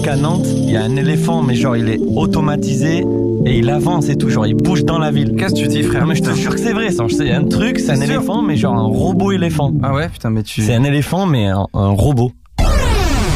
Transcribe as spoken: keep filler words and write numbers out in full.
qu'à Nantes, il y a un éléphant, mais genre il est automatisé et il avance et tout, genre il bouge dans la ville. Qu'est-ce que tu dis, frère? Non mais je te jure que c'est vrai, ça. C'est un truc, c'est un C'est sûr. éléphant, mais genre un robot éléphant. Ah ouais, putain, mais tu... C'est un éléphant, mais un, un robot.